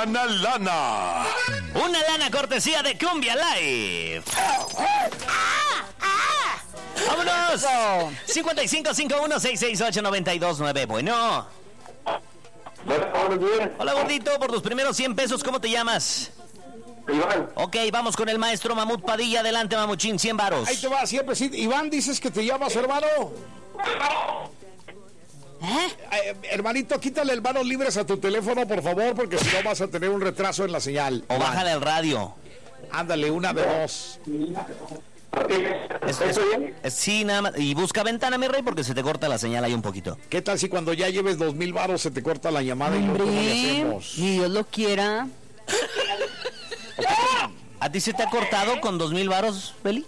Gana lana. Una lana cortesía de Cumbia Live. ¡Vámonos! 5551-668-929. Bueno. Hola, gordito. Por tus primeros 100 pesos, ¿cómo te llamas? Iván. Ok, vamos con el maestro Mamut Padilla. Adelante, Mamuchín, 100 varos. Ahí te va, siempre sí. Iván, dices que te llamas, hermano. Hermanito, quítale el manos libres a tu teléfono, por favor, porque si no vas a tener un retraso en la señal. O bájale el radio. Ándale, una de dos. Sí, nada más. Y busca ventana, mi rey, porque se te corta la señal ahí un poquito. ¿Qué tal si cuando ya lleves 2,000 varos se te corta la llamada? Hombre, y luego, ¿cómo le hacemos? si Dios lo quiera. ¿A ti se te ha cortado con 2,000 varos, Beli?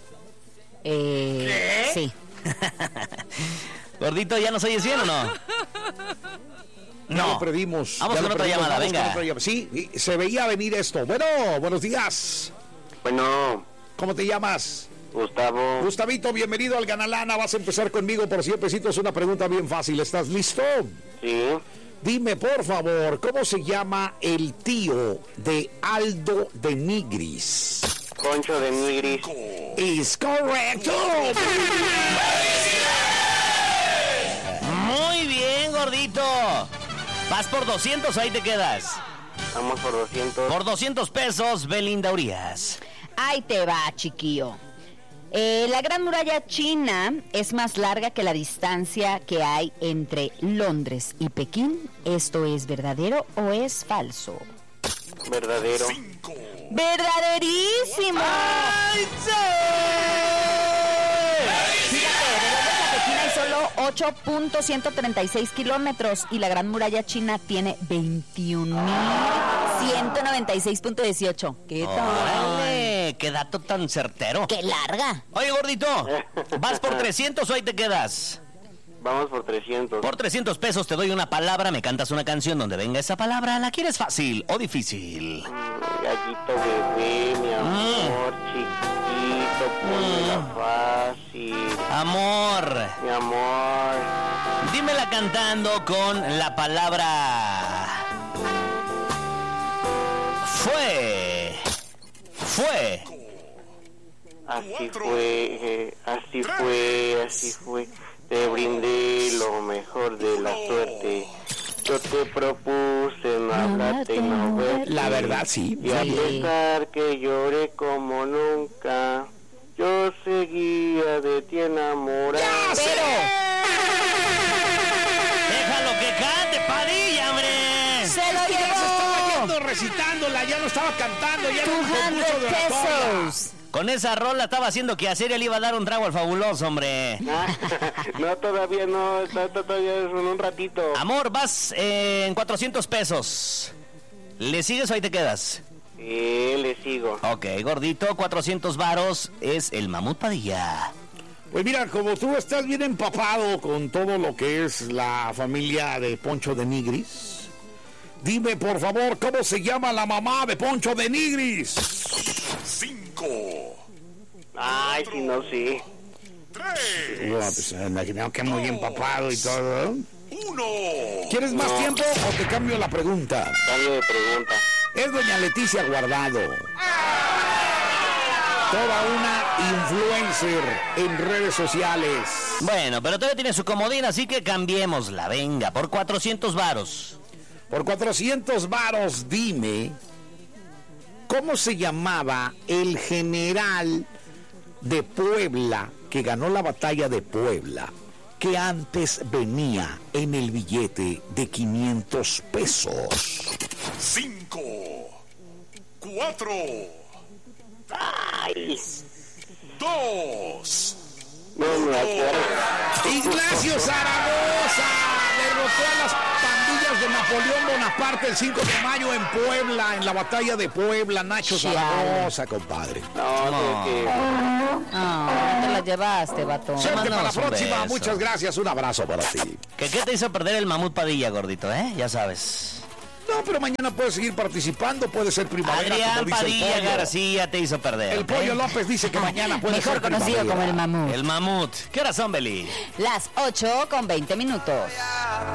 Sí. Gordito, ¿ya nos oyes bien o no? Ya lo perdimos. Vamos con otra llamada, venga. Sí, se veía venir esto. Bueno, buenos días. Bueno, ¿Cómo te llamas? Gustavo. Gustavito, bienvenido al Ganalana. Vas a empezar conmigo por 100 pesitos. Una pregunta bien fácil. ¿Estás listo? Sí. Dime, por favor, ¿cómo se llama el tío de Aldo de Nigris? Poncho de Nigris. ¡Es correcto! Muy bien, gordito. Vas por 200, ahí te quedas. Vamos por 200. Por 200 pesos, Belinda Urias. Ahí te va, chiquillo. La Gran Muralla China es más larga que la distancia que hay entre Londres y Pekín. ¿Esto es verdadero o es falso? Verdadero. ¡Verdaderísimo! ¡Ay, sí! Fíjate, de Londres a Pekín hay solo 8.136 kilómetros y la Gran Muralla China tiene 21.196.18. ¿Qué tal? ¡Órale! ¡Qué dato tan certero! ¡Qué larga! Oye, gordito, ¿vas por 300 o ahí te quedas? Vamos por 300. Por 300 pesos te doy una palabra, me cantas una canción donde venga esa palabra. ¿La quieres fácil o difícil? Gallito bebé, mi amor, chiquito, ponmela fácil. Amor, Mi amor. dímela cantando con la palabra... Fue. Así fue, así fue. Te brindé lo mejor de la suerte. Yo te propuse no hablarte y no verte. La verdad, sí. Y a pesar que lloré como nunca, yo seguía de ti enamorado. Pero... Déjalo que cante, Padilla, hombre. ¡Se lo Ya se estaba llevó! yendo recitándola, ya no estaba cantando, ya no 200 compuso de oratoria. pesos. Con esa rola estaba haciendo que hacer, él iba a dar un trago al fabuloso, hombre. No, todavía no, todavía es un ratito. Amor, vas en 400 pesos. ¿Le sigues o ahí te quedas? Le sigo. Ok, gordito, 400 varos es el Mamut Padilla. Pues mira, como tú estás bien empapado con todo lo que es la familia de Poncho de Nigris, dime por favor, ¿cómo se llama la mamá de Poncho de Nigris? 5, Ay, si no, sí. 3, Pues me imaginaba que muy empapado y todo. 1. ¿Quieres más No. tiempo o te cambio la pregunta? Cambio de pregunta. Es doña Leticia Guardado. Toda una influencer en redes sociales. Bueno, pero todavía tiene su comodín, así que cambiémosla. Venga, por 400 varos. Por 400 varos, dime, ¿cómo se llamaba el general de Puebla que ganó la batalla de Puebla, que antes venía en el billete de 500 pesos? 5, 4, Ay, 2. no me acuerdo. Ignacio Zaragoza derrotó a las pandillas de Napoleón Bonaparte el 5 de mayo en Puebla, en la batalla de Puebla. Nacho Zaragoza, compadre. No, sé que... Ah, te la llevaste, vato. Suerte para la Mándanos un próxima, beso. muchas gracias, un abrazo para ti. ¿Qué te hizo perder el Mamut Padilla, gordito, Ya sabes. No, pero mañana puedes seguir participando, puede ser primavera, Adrián como dice Padilla el pollo. García te hizo perder. El Pollo López dice que mañana puede Mejor ser conocido primavera. como el mamut. El Mamut. ¿Qué horas son, Beli? Las 8:20.